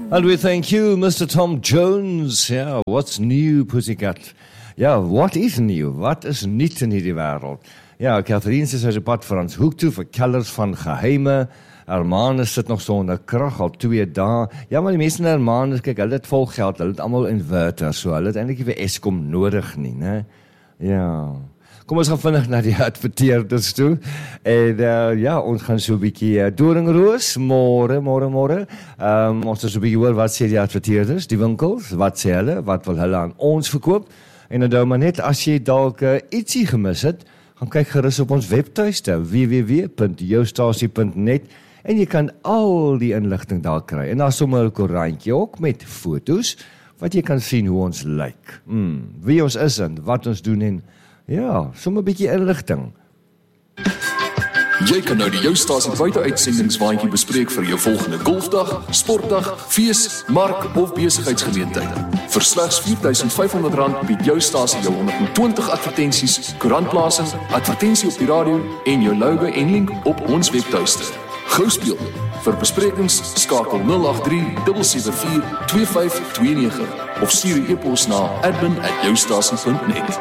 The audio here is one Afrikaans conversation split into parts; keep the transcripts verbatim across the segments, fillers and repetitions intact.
And we thank you, Mister Tom Jones. Ja, what's new, Pussycat? Ja, wat is nieuw? Wat is niet in hierdie wêreld? Ja, Catherine sê sy is op pad Frans Hoek toe vir kellers van geheime. Hermanus sit nog so onder krag al twee dae. Ja, maar die mense in Hermanus, kyk, hulle het vol geld, hulle het almal inverters, so hulle het eintlik nie vir Eskom nodig nie, né? Ja. Kom ons gaan vinnig na die adverteerders toe. En uh, ja, ons gaan so 'n bietjie uh, Doringroos, môre, môre, môre. Um, ons gaan so 'n bietjie hoor wat sê die adverteerders, die winkels, wat sê hulle, wat wil hulle aan ons verkoop. En onthou maar net, as jy dalk uh, ietsie gemis het, gaan kyk gerus op ons webtuiste, w w w punt joustasie punt net, en jy kan al die inligting daar kry. En daar is sommer 'n koerantjie ook met foto's, wat jy kan sien hoe ons lyk. Hmm, wie ons is en wat ons doen en ja, sommer 'n bietjie inligting. Jy kan nou die Joustasie buiteuitsendingswaandjie bespreek vir jou volgende golfdag, sportdag, fees, mark of besigheidsgeleentheid. Vir slegs vier duisend vyf honderd rand bied Joustasie jou honderd en twintig advertensies, koerantplasing, advertensie op die radio en jou logo en link op ons webtuiste. Gou speel. Vir besprekings skakel nul agt drie sewe sewe vier twee vyf twee nege of stuur 'n e-pos na admin at joustasie punt net.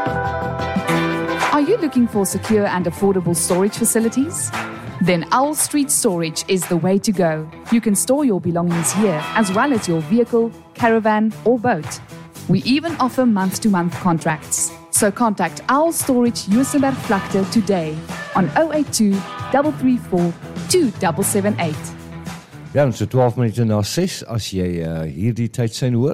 Are you looking for secure and affordable storage facilities? Then Owl Street Storage is the way to go. You can store your belongings here, as well as your vehicle, caravan, or boat. We even offer month-to-month contracts. So contact Owl Storage Juisenberg Vlakte today on zero eight two, three three four, two seven seven eight. Ja, so twaalf minute na ses, as jy uh, hierdie tyd sien hoor.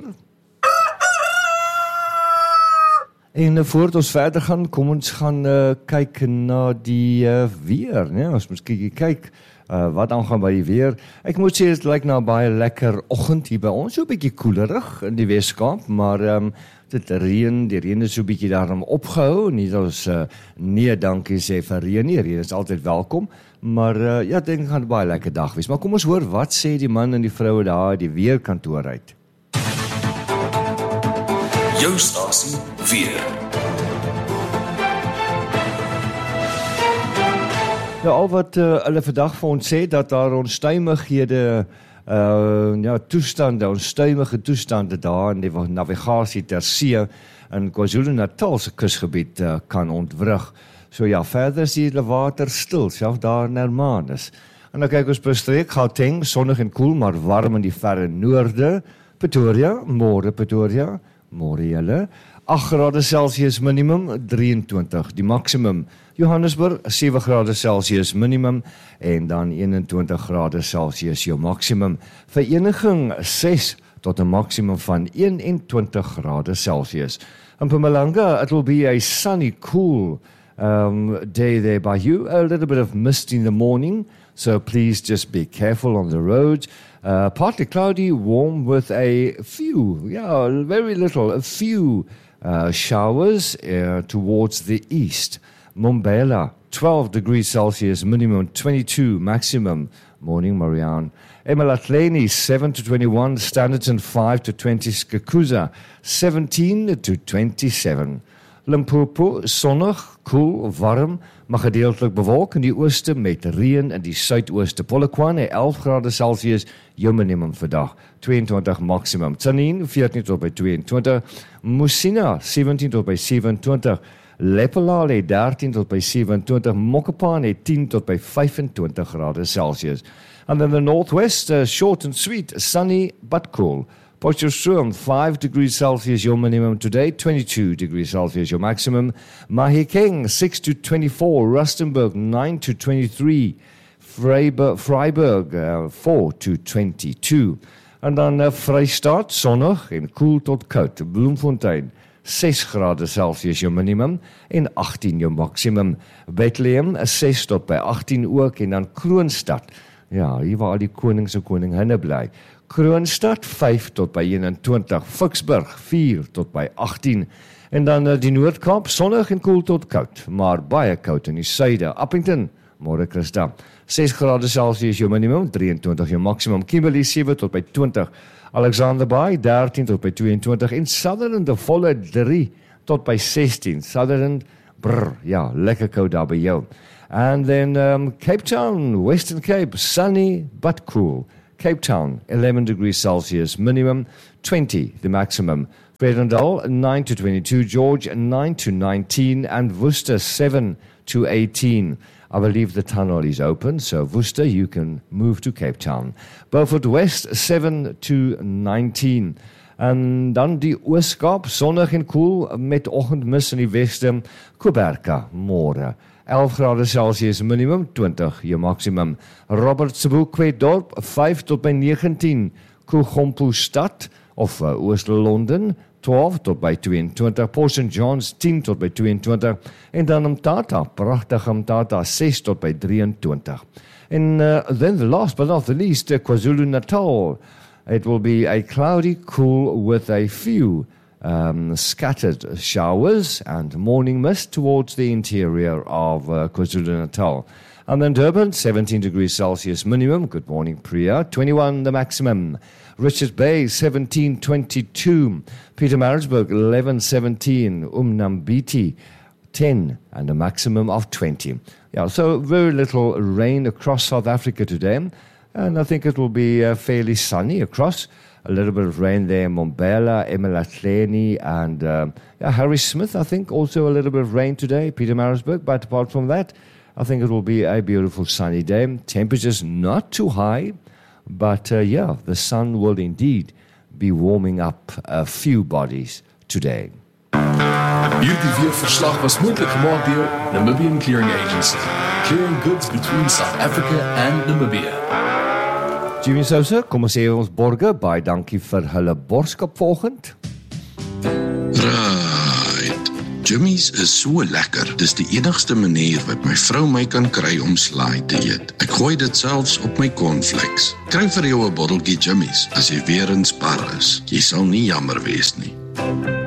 En voordat ons verder gaan, kom ons gaan uh, kyk na die uh, weer, né? Ons moet kyk, kyk uh, wat aangaan by die weer. Ek moet sê, dit lyk nou baie lekker oggend hier by ons, so 'n bietjie koelerig in die Weskaap, maar um, dit reën, die reën is so 'n bietjie daarom opgehou, nie dat ons uh, nee dankie sê vir reën nie, reën is altyd welkom, maar uh, ja, ek dink gaan 'n baie lekker dag wees. Maar kom ons hoor, wat sê die man en die vroue daar, die weerkantoor uit. Joustasie weer. Ja, al wat uh, hulle vandag vir ons sê, dat daar onstuimighede, uh, ja, toestande, onstuimige toestande daar in die navigasie ter see in KwaZulu-Natal se kusgebied uh, kan ontwrig. So ja, verder is die water stil, self daar in Hermanus. En dan kyk ons per streek, Gauteng, sonnig en koel, maar warm in die verre noorde. Pretoria, môre Pretoria, môre julle, agt grade Celsius minimum, drieëntwintig die maksimum. Johannesburg, sewe grade Celsius minimum en dan eenentwintig grade Celsius jou maksimum. Vereniging ses tot 'n maksimum van eenentwintig grade Celsius. In Mpumalanga, it will be a sunny, cool um, day there by you. A little bit of mist in the morning, so please just be careful on the roads. Uh, partly cloudy, warm with a few, yeah, very little, a few uh, showers uh, towards the east. Mbombela, twelve degrees Celsius minimum, twenty-two maximum. Morning, Marianne. Emalahleni, seven to twenty-one. Standerton, five to twenty. Skakuza, seventeen to twenty-seven. Limpopo, sonnig, koel, warm, maar gedeeltelik bewolk in die ooste met reën in die suidooste. Polokwane, elf grade Celsius, jou minimum vandag, tweeëntwintig maksimum. Tzaneen, veertien tot by tweeëntwintig. Musina, sewentien tot by sewenentwintig. Lepelale, dertien tot by sewenentwintig. Mokopane, tien tot by vyfentwintig grade Celsius. And then the northwest, uh, short and sweet, sunny but cool. Potchefstroom, five degrees Celsius your minimum today, twenty-two degrees Celsius your maximum. Mahikeng, six to twenty-four. Rustenburg, nine to twenty-three. Freiburg, Freiburg uh, four to twenty-two. En dan uh, Vrystaat, sonnig en koel tot koud. Bloemfontein, ses grade Celsius jou minimum en agttien jou maksimum. Bethlehem, ses tot by agttien ook. En dan Kroonstad, ja, hier waar al die konings en koninginne bly. Kroonstad, vyf tot by eenentwintig. Ficksburg, vier tot by agttien. En dan uh, die Noord-Kaap, sonnig en koel tot koud, maar baie koud in die suide. Appington, môre Christa, ses grade Celsius jou minimum, drieëntwintig jou maksimum. Kimberley, sewe tot by twintig. Alexander Bay, dertien tot by tweeëntwintig. En Sutherland, die volle drie tot by sestien. Sutherland, brr, ja, lekker koud daar by jou. And then um, Cape Town, Western Cape, sunny but cool. Cape Town, eleven degrees Celsius minimum, twenty the maximum. Vredendal, nine to twenty-two, George, nine to nineteen, and Worcester, seven to eighteen. I believe the tunnel is open, so Worcester, you can move to Cape Town. Beaufort West, seven to nineteen. En dan die Oos-Kaap, sonnig en koel met oggendmis in die weste, Kuberka, môre. elf grade Celsius minimum, twintig je maximum. Robertsburg, Kweetdorp, vyf tot by negentien. Kugompo stad, of uh, Oost-London, twaalf tot by tweeëntwintig. Port Saint John's, tien tot by tweeëntwintig. En dan Mthatha, prachtig Mthatha, ses tot by drieëntwintig. And uh, then the last but not the least, uh, KwaZulu-Natal. It will be a cloudy, cool with a few um, scattered showers and morning mist towards the interior of uh, KwaZulu-Natal. And then Durban, seventeen degrees Celsius minimum. Good morning, Priya. twenty-one the maximum. Richards Bay, seventeen twenty-two. Pietermaritzburg, eleven seventeen. Umnambiti, ten, and a maximum of twenty. Yeah, so very little rain across South Africa today. And I think it will be uh, fairly sunny across. A little bit of rain there in Mbombela, eMalahleni, and uh, yeah, Harry Smith, I think, also a little bit of rain today, Pietermaritzburg. But apart from that, I think it will be a beautiful sunny day. Temperatures not too high, but uh, yeah, the sun will indeed be warming up a few bodies today. Hierdie weerverslag was moontlik gemaak deur Namibian Clearing Agency, clearing goods between South Africa and Namibia. Jimmy Sousa, kom ons sê ons borge, baie dankie vir hulle borskap vanoggend. Right. Jimmy's is so lekker. Dis die enigste manier wat my vrou my kan kry om slaai te eet. Ek gooi dit selfs op my cornflakes. Kry vir jou 'n botteltjie Jimmy's as jy weer in Spar is. Jy sal nie jammer wees nie.